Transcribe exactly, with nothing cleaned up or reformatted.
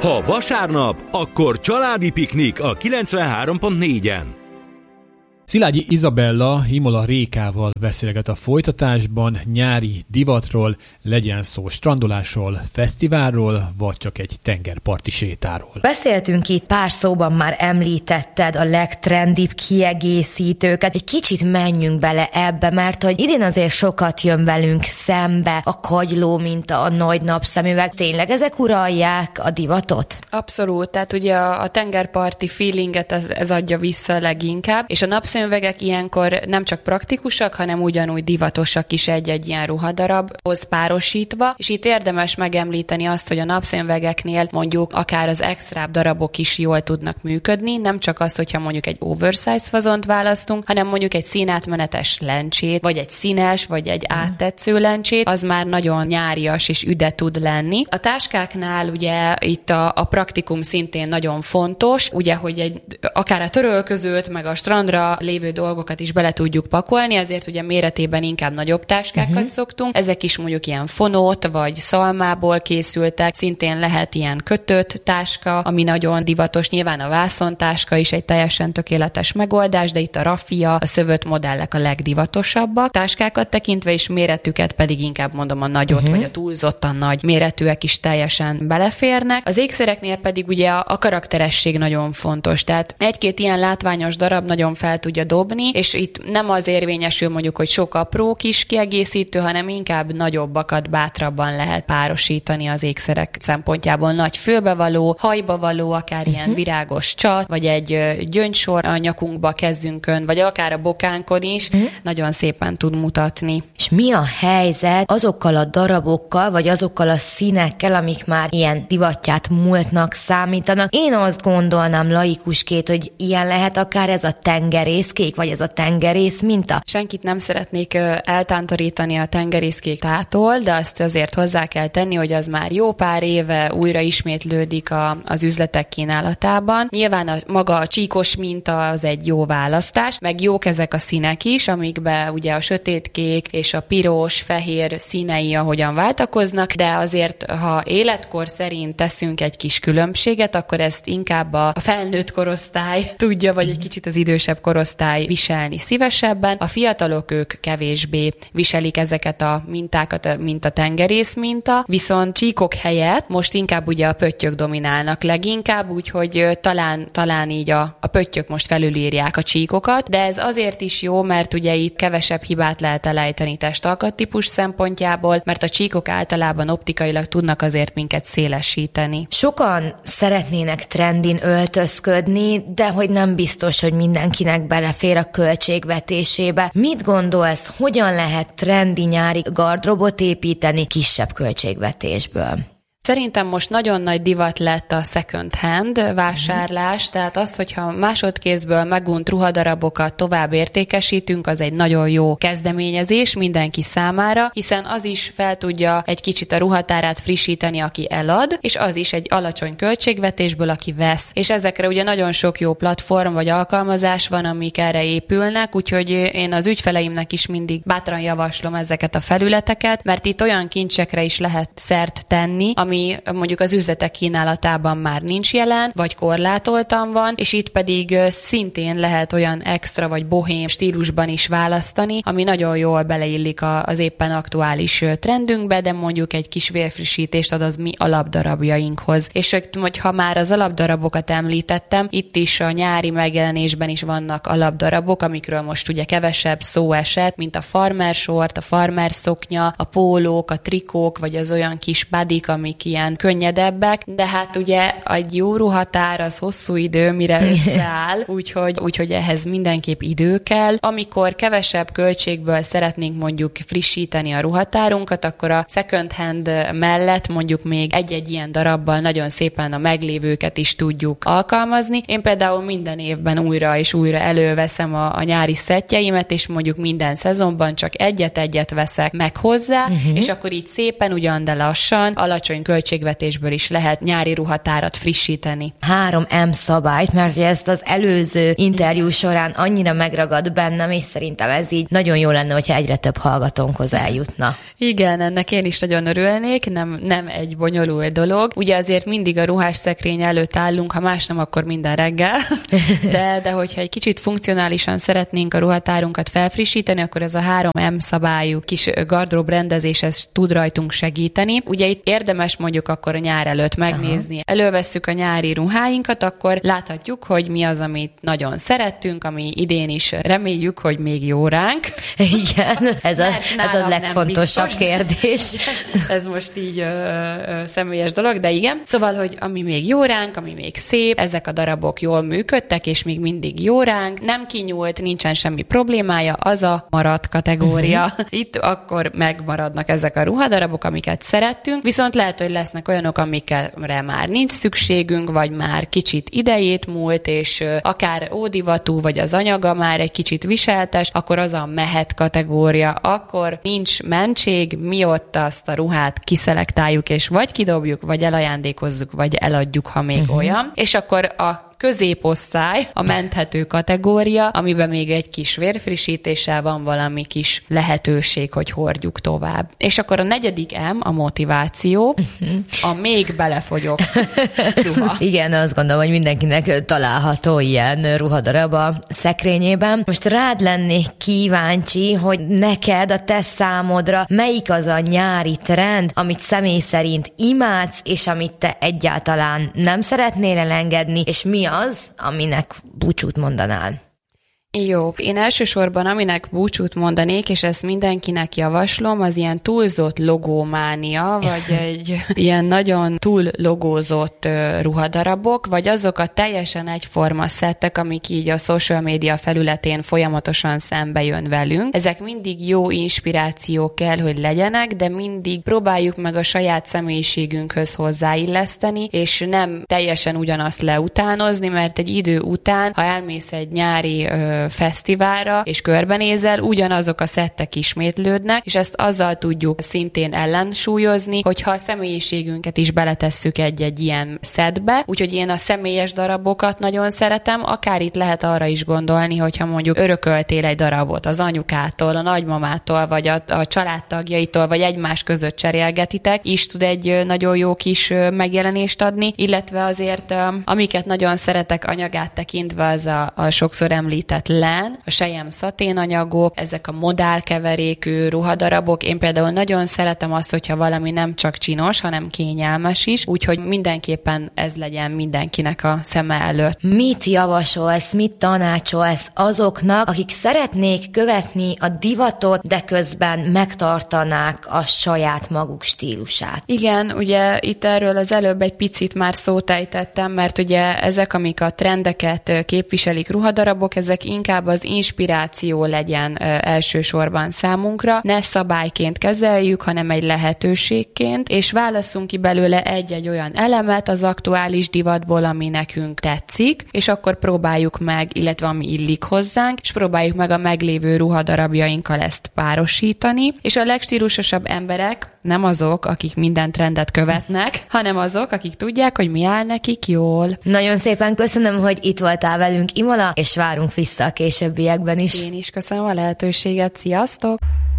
Ha vasárnap, akkor családi piknik a kilencvenhárom pont négyen. Szilágyi Izabella Imola Rékával beszélget a folytatásban nyári divatról, legyen szó strandolásról, fesztiválról, vagy csak egy tengerparti sétáról. Beszéltünk itt, pár szóban már említetted a legtrendibb kiegészítőket. Egy kicsit menjünk bele ebbe, mert hogy idén azért sokat jön velünk szembe a kagyló, mint a nagy napszemüveg. Tényleg ezek uralják a divatot? Abszolút, tehát ugye a, a tengerparti feelinget ez, ez adja vissza leginkább, és a napszemüvegek ilyenkor nem csak praktikusak, hanem ugyanúgy divatosak is egy-egy ilyen ruhadarabhoz párosítva, és itt érdemes megemlíteni azt, hogy a napszemüvegeknél mondjuk akár az extrább darabok is jól tudnak működni, nem csak az, hogyha mondjuk egy oversize fazont választunk, hanem mondjuk egy színátmenetes lencsét, vagy egy színes, vagy egy áttetsző lencsét, az már nagyon nyárias és üde tud lenni. A táskáknál ugye itt a, a praktikum szintén nagyon fontos, ugye, hogy egy, akár a törölközőt, meg a strandra lévő dolgokat is bele tudjuk pakolni, ezért ugye méretében inkább nagyobb táskákat uh-huh. szoktunk. Ezek is mondjuk ilyen fonót vagy szalmából készültek, szintén lehet ilyen kötött táska, ami nagyon divatos. Nyilván a vászontáska is egy teljesen tökéletes megoldás, de itt a raffia, a szövött modellek a legdivatosabbak. Táskákat tekintve is méretüket pedig inkább mondom a nagyot, uh-huh. vagy a túlzottan nagy méretűek is teljesen beleférnek. Az ékszereknél pedig ugye a, a karakteresség nagyon fontos. Tehát egy-két ilyen látványos darab nagyon fel tudja dobni, és itt nem az érvényesül mondjuk, hogy sok apró kis kiegészítő, hanem inkább nagyobbakat bátrabban lehet párosítani az ékszerek szempontjából. Nagy fülbevaló, hajbavaló, akár uh-huh. ilyen virágos csat, vagy egy gyöngysor a nyakunkba, kezünkön, vagy akár a bokánkon is, uh-huh. nagyon szépen tud mutatni. És mi a helyzet azokkal a darabokkal, vagy azokkal a színekkel, amik már ilyen divatját múltnak számítanak? Én azt gondolnám laikusként, hogy ilyen lehet akár ez a tengerészkék, vagy ez a tengerész minta. Senkit nem szeretnék eltántorítani a tengerészkéktától, de azt azért hozzá kell tenni, hogy az már jó pár éve újra ismétlődik a, az üzletek kínálatában. Nyilván a, maga a csíkos minta az egy jó választás, meg jók ezek a színek is, amikbe ugye a sötétkék és a piros, fehér színei ahogyan váltakoznak, de azért, ha életkor szerint teszünk egy kis különbséget, akkor ezt inkább a felnőtt korosztály tudja, vagy egy kicsit az idősebb korosztály viselni szívesebben. A fiatalok ők kevésbé viselik ezeket a mintákat, mint a tengerész minta, viszont csíkok helyett most inkább ugye a pöttyök dominálnak leginkább, úgyhogy talán, talán így a, a pöttyök most felülírják a csíkokat, de ez azért is jó, mert ugye itt kevesebb hibát lehet elejteni testalkattípus szempontjából, mert a csíkok általában optikailag tudnak azért minket szélesíteni. Sokan szeretnének trendin öltözködni, de hogy nem biztos, hogy mindenkinek belefér a költségvetésébe. Mit gondolsz, hogyan lehet trendi nyári gardróbot építeni kisebb költségvetésből? Szerintem most nagyon nagy divat lett a second hand vásárlás, tehát az, hogyha másodkézből megunt ruhadarabokat tovább értékesítünk, az egy nagyon jó kezdeményezés mindenki számára, hiszen az is fel tudja egy kicsit a ruhatárát frissíteni, aki elad, és az is egy alacsony költségvetésből, aki vesz. És ezekre ugye nagyon sok jó platform vagy alkalmazás van, amik erre épülnek, úgyhogy én az ügyfeleimnek is mindig bátran javaslom ezeket a felületeket, mert itt olyan kincsekre is lehet szert tenni, ami ami mondjuk az üzletek kínálatában már nincs jelen, vagy korlátoltan van, és itt pedig szintén lehet olyan extra vagy bohém stílusban is választani, ami nagyon jól beleillik az éppen aktuális trendünkbe, de mondjuk egy kis vérfrissítést ad az mi alapdarabjainkhoz. És hogy ha már az alapdarabokat említettem, itt is a nyári megjelenésben is vannak alapdarabok, amikről most ugye kevesebb szó esett, mint a farmer sort, a farmer szoknya, a pólók, a trikók, vagy az olyan kis badik, amik ilyen könnyedebbek, de hát ugye egy jó ruhatár az hosszú idő, mire összeáll, úgyhogy, úgyhogy ehhez mindenképp idő kell. Amikor kevesebb költségből szeretnénk mondjuk frissíteni a ruhatárunkat, akkor a second hand mellett mondjuk még egy-egy ilyen darabbal nagyon szépen a meglévőket is tudjuk alkalmazni. Én például minden évben újra és újra előveszem a, a nyári szettjeimet, és mondjuk minden szezonban csak egyet-egyet veszek meg hozzá, uh-huh. és akkor így szépen ugyan, de lassan, alacsony költségvetésből is lehet nyári ruhatárat frissíteni. Három M szabályt, mert ezt az előző interjú során annyira megragad bennem, és szerintem ez így nagyon jó lenne, hogyha egyre több hallgatónkhoz eljutna. Igen, ennek én is nagyon örülnék, nem, nem egy bonyolult dolog. Ugye azért mindig a ruhás szekrény előtt állunk, ha más nem, akkor minden reggel, de, de hogyha egy kicsit funkcionálisan szeretnénk a ruhatárunkat felfrissíteni, akkor ez a három M szabályú kis gardrób rendezés, ez tud rajtunk segíteni. Ugye itt érdemes mondjuk akkor a nyár előtt megnézni. Aha. Elővesszük a nyári ruháinkat, akkor láthatjuk, hogy mi az, amit nagyon szerettünk, ami idén is reméljük, hogy még jó ránk. Igen, ez a, ez a legfontosabb kérdés. Ez most így ö, ö, személyes dolog, de igen. Szóval, hogy ami még jó ránk, ami még szép, ezek a darabok jól működtek, és még mindig jó ránk, nem kinyúlt, nincsen semmi problémája, az a maradt kategória. Uh-huh. Itt akkor megmaradnak ezek a ruhadarabok, amiket szerettünk, viszont lehet, hogy lesznek olyanok, amikre már nincs szükségünk, vagy már kicsit idejét múlt, és akár ódivatú, vagy az anyaga már egy kicsit viseltes, akkor az a mehet kategória, akkor nincs mentség, mi ott azt a ruhát kiszelektáljuk, és vagy kidobjuk, vagy elajándékozzuk, vagy eladjuk, ha még uh-huh. olyan. És akkor a középosztály, a menthető kategória, amiben még egy kis vérfrissítéssel van valami kis lehetőség, hogy hordjuk tovább. És akkor a negyedik M, a motiváció, uh-huh. a még belefogyok ruha. Igen, azt gondolom, hogy mindenkinek található ilyen ruhadarab a szekrényében. Most rád lennék kíváncsi, hogy neked, a te számodra melyik az a nyári trend, amit személy szerint imádsz, és amit te egyáltalán nem szeretnél elengedni, és mi az, aminek búcsút mondanál? Jó, én elsősorban aminek búcsút mondanék, és ezt mindenkinek javaslom, az ilyen túlzott logómánia, vagy egy ilyen nagyon túl logózott uh, ruhadarabok, vagy azok a teljesen egyforma szettek, amik így a social media felületén folyamatosan szembe jön velünk. Ezek mindig jó inspirációk kell, hogy legyenek, de mindig próbáljuk meg a saját személyiségünkhöz hozzáilleszteni, és nem teljesen ugyanazt leutánozni, mert egy idő után, ha elmész egy nyári uh, fesztiválra, és körbenézel, ugyanazok a szettek ismétlődnek, és ezt azzal tudjuk szintén ellensúlyozni, hogyha a személyiségünket is beletesszük egy-egy ilyen szettbe, úgyhogy én a személyes darabokat nagyon szeretem, akár itt lehet arra is gondolni, hogyha mondjuk örököltél egy darabot az anyukától, a nagymamától, vagy a, a családtagjaitól, vagy egymás között cserélgetitek, is tud egy nagyon jó kis megjelenést adni, illetve azért, amiket nagyon szeretek anyagát tekintve, az a, a sokszor említett len, a sejem szaténanyagok, ezek a modálkeverékű ruhadarabok. Én például nagyon szeretem azt, hogyha valami nem csak csinos, hanem kényelmes is, úgyhogy mindenképpen ez legyen mindenkinek a szeme előtt. Mit javasolsz, mit tanácsolsz azoknak, akik szeretnék követni a divatot, de közben megtartanák a saját maguk stílusát? Igen, ugye itt erről az előbb egy picit már szót ejtettem, mert ugye ezek, amik a trendeket képviselik ruhadarabok, ezek inkább az inspiráció legyen elsősorban számunkra. Ne szabályként kezeljük, hanem egy lehetőségként, és válasszunk ki belőle egy-egy olyan elemet az aktuális divatból, ami nekünk tetszik, és akkor próbáljuk meg, illetve ami illik hozzánk, és próbáljuk meg a meglévő ruhadarabjainkkal ezt párosítani, és a legstílusosabb emberek nem azok, akik minden trendet követnek, hanem azok, akik tudják, hogy mi áll nekik jól. Nagyon szépen köszönöm, hogy itt voltál velünk, Imola, és várunk vissza a későbbiekben is. Én is köszönöm a lehetőséget, sziasztok!